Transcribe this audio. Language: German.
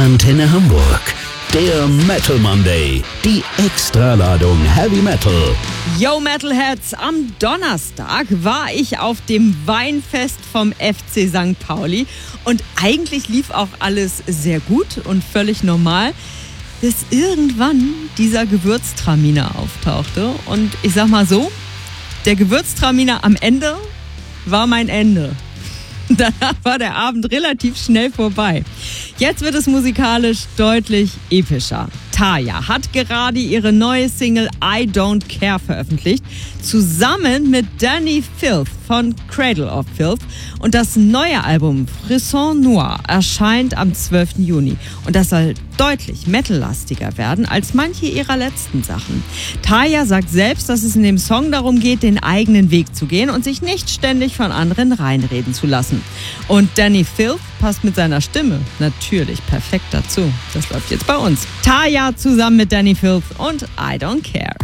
Antenne Hamburg. Der Metal Monday. Die Extraladung Heavy Metal. Yo Metalheads, am Donnerstag war ich auf dem Weinfest vom FC St. Pauli und eigentlich lief auch alles sehr gut und völlig normal, bis irgendwann dieser Gewürztraminer auftauchte. Und ich sag mal so, der Gewürztraminer am Ende war mein Ende. Danach war der Abend relativ schnell vorbei. Jetzt wird es musikalisch deutlich epischer. Tarja hat gerade ihre neue Single I Don't Care veröffentlicht, zusammen mit Danny Filth von Cradle of Filth. Und das neue Album Frisson Noir erscheint am 12. Juni. Und das soll deutlich metallastiger werden als manche ihrer letzten Sachen. Tarja sagt selbst, dass es in dem Song darum geht, den eigenen Weg zu gehen und sich nicht ständig von anderen reinreden zu lassen. Und Danny Filth passt mit seiner Stimme natürlich perfekt dazu. Das läuft jetzt bei uns. Tarja zusammen mit Danny Filth und I Don't Care.